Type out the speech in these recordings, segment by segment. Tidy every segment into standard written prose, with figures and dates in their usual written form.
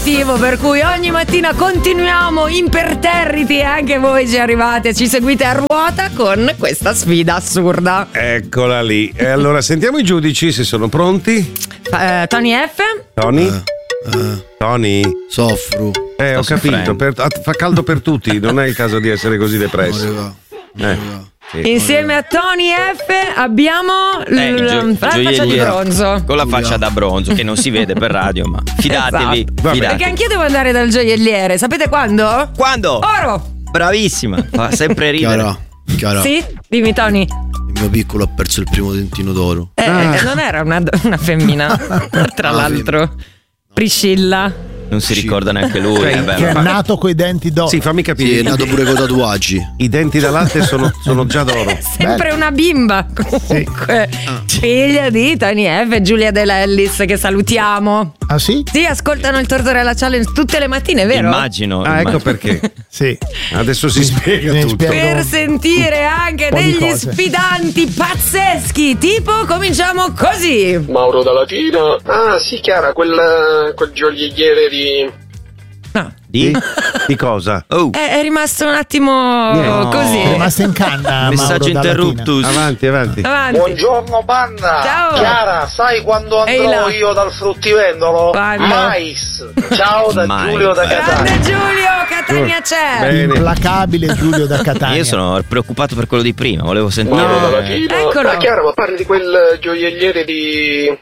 motivo per cui ogni mattina continuiamo imperterriti e anche voi ci arrivate e ci seguite a ruota con questa sfida assurda. Eccola lì. E allora sentiamo i giudici se sono pronti. Tony F. Tony? Soffro. Ho capito. Fa caldo per tutti, non è il caso di essere così depressi. Sì. Insieme a Tony F abbiamo la faccia di bronzo. Con la faccia da bronzo che non si vede per radio, ma fidatevi. Esatto. Perché anch'io devo andare dal gioielliere. Sapete quando? Quando? Oro. Bravissima, fa sempre ridere. Chiara. Sì? Dimmi Tony. Il mio piccolo ha perso il primo dentino d'oro. Non era una femmina, tra l'altro. Priscilla. Non si ricorda neanche lui. Che è nato coi denti d'oro. Sì, fammi capire. Sì, è nato pure con tatuaggi. I denti da latte sono già d'oro. È sempre una bimba. Comunque, figlia di Tony F e Giulia Dell'Ellis, che salutiamo. Ah sì? Sì, ascoltano il Tortorella Challenge tutte le mattine, vero? Immagino. Ecco perché. Sì. Adesso si spiega tutto. Per sentire anche degli sfidanti pazzeschi. Tipo, cominciamo così. Mauro da Latina. Ah sì, Chiara, quel gioielliere di... Di cosa? È rimasto un attimo così. È rimasto in canna. Messaggio interruptus. Avanti. Buongiorno banda. Ciao. Chiara, sai quando andrò io dal fruttivendolo? Mais. Ciao da Giulio da Catania. Grande Giulio, Catania c'è. Bene. Implacabile Giulio da Catania. Io sono preoccupato per quello di prima, volevo sentire. Eccolo. Ma Chiara, ma parli di quel gioielliere di...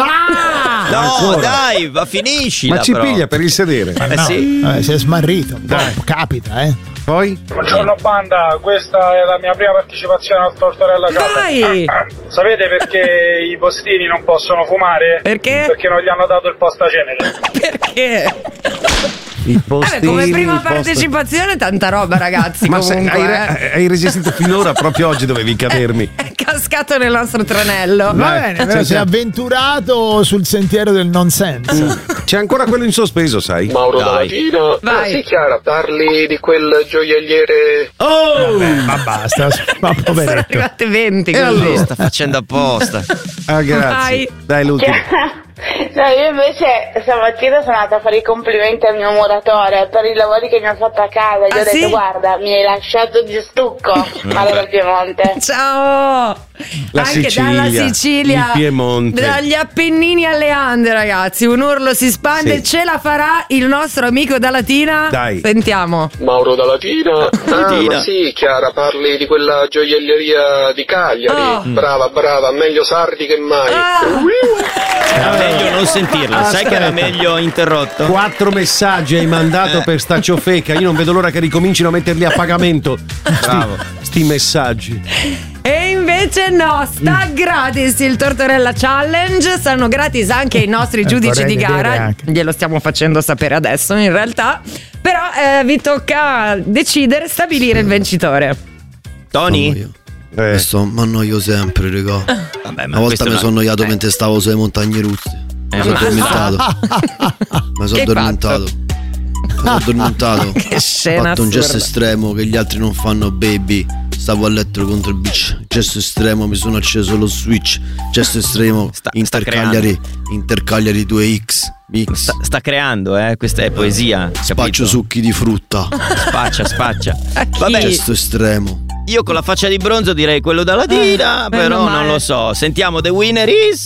No, dai, finisci. Ma ci piglia per il sedere. Sì. Si è smarrito. Capita, Poi? Buongiorno banda, questa è la mia prima partecipazione al Tortorella Challenge. Sapete perché i postini non possono fumare? Perché? Perché non gli hanno dato il postacenere. Perché? I postini, come prima partecipazione tanta roba, ragazzi. Ma comunque, hai resistito finora, proprio oggi dovevi cadermi. È cascato nel nostro tranello. Va bene, però si è avventurato sul sentiero del nonsense. C'è ancora quello in sospeso, sai? Mauro da Latina. Ah sì, Chiara, parli di quel gioielliere... Ma basta, ma Sono poveretto. arrivate 20 così. Allora, sta facendo apposta. Grazie. Dai, l'ultimo. No, io invece stamattina sono andata a fare i complimenti al mio muratore per i lavori che mi ha fatto a casa. Gli ho detto, guarda, mi hai lasciato di stucco. Male dal Piemonte. Ciao. La Anche Sicilia, dalla Sicilia, il Piemonte, dagli Appennini alle Ande, ragazzi. Un urlo si spande. Sì. Ce la farà il nostro amico da Latina. Dai. Sentiamo. Mauro da Latina. Ma sì, Chiara, parli di quella gioielleria di Cagliari. Brava, meglio sardi che mai. Era meglio non sentirla. Sai che era meglio interrotto? 4 messaggi hai mandato per sta ciofeca. Io non vedo l'ora che ricomincino a metterli a pagamento. Bravo. Sti messaggi. E invece no, sta gratis il Tortorella Challenge. Stanno gratis anche i nostri giudici di gara. Glielo stiamo facendo sapere adesso in realtà. Però vi tocca decidere, stabilire il vincitore. Tony? Questo mi annoio sempre, regà. Vabbè, una volta mi sono annoiato mentre stavo sulle montagne russe. Mi sono addormentato. Mi sono addormentato. Che scena ho fatto un gesto assurda. estremo che gli altri non fanno, baby. Stavo a letto contro il beach. Gesto estremo, mi sono acceso lo switch. Gesto estremo, Intercagliari 2X. Sta creando, questa è poesia. Spaccio succhi di frutta. Spaccia. Vabbè, gesto estremo. Io con la faccia di bronzo direi quello da Latina, però non lo so. Sentiamo The Winner is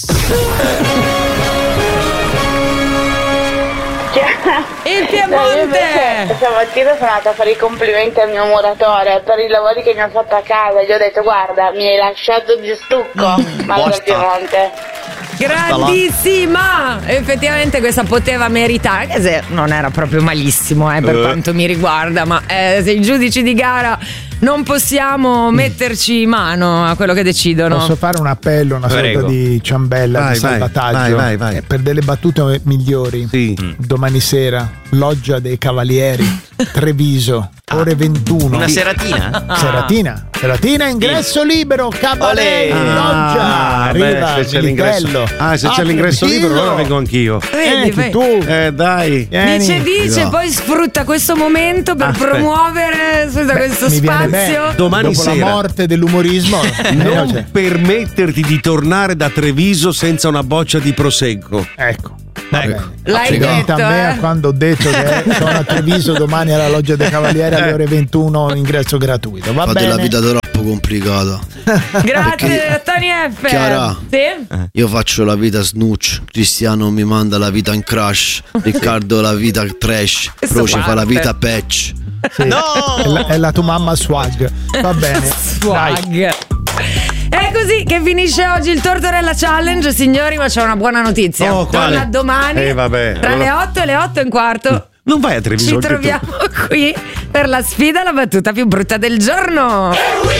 il Piemonte. Stamattina sono andata a fare i complimenti al mio muratore per i lavori che mi ha fatto a casa. Gli ho detto, guarda, mi hai lasciato di stucco. Male dal Piemonte. Grandissima! Effettivamente questa poteva meritare, anche se non era proprio malissimo per quanto mi riguarda, ma se i giudici di gara non possiamo metterci mano a quello che decidono. Posso fare un appello, una sorta di ciambella, di salvataggio? Vai. Per delle battute migliori. Domani sera, Loggia dei Cavalieri, Treviso, ore 21. Una seratina? Seratina, ingresso libero, cabaret, Loggia. Arriva se c'è l'ingresso. Se c'è l'ingresso libero, allora vengo anch'io. Vedi. Tu. Dai. Dice, poi sfrutta questo momento per promuovere questo spazio. Domani dopo sera, la morte dell'umorismo, non permetterti di tornare da Treviso senza una boccia di prosecco. Ecco. L'hai detto, a me quando ho detto che sono a Treviso domani alla Loggia dei Cavalieri alle ore 21, ingresso gratuito. Va Fate bene? la vita troppo complicata. Grazie Tony F. Chiara, sì? Io faccio la vita snooch, Cristiano mi manda la vita in crash, Riccardo la vita trash, Croce fa la vita patch. Sì. No! È la tua mamma swag. Va bene. Swag. Dai. È così che finisce oggi il Tortorella Challenge, signori, ma c'è una buona notizia. Torna domani tra le 8 e le 8:15. Non vai a Treviso. Ci troviamo qui per la sfida alla battuta più brutta del giorno.